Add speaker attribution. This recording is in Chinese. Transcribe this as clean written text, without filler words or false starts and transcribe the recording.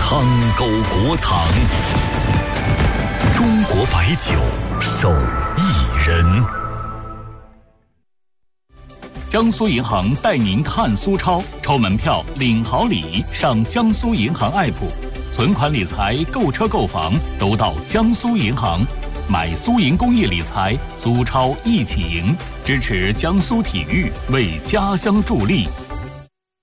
Speaker 1: 汤沟国藏，中国白酒手艺人。江苏银行带您看苏超，抽门票领好礼，上江苏银行 APP， 存款理财、购车购房都到江苏银行。买苏银公益理财，苏超一起赢，支持江苏体育，为家乡助力。